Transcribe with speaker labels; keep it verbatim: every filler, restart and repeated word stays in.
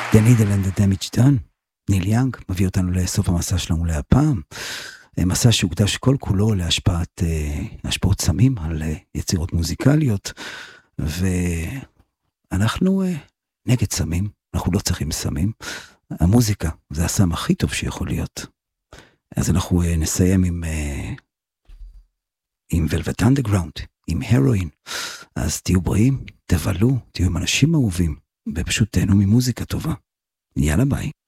Speaker 1: The Needle and the Damage Done, ניל יאנג, מביא אותנו לסוף המסע שלנו להפעם, מסע שהוקדש כל כולו להשפעת, להשפעות סמים על יצירות מוזיקליות, ואנחנו נגד סמים, אנחנו לא צריכים סמים, המוזיקה זה הסם הכי טוב שיכול להיות. אז אנחנו נסיים עם, עם Velvet Underground, עם הרואין, אז תהיו בריאים, תבלו, תהיו עם אנשים אהובים, ופשוט תהנו ממוזיקה טובה. יאללה ביי.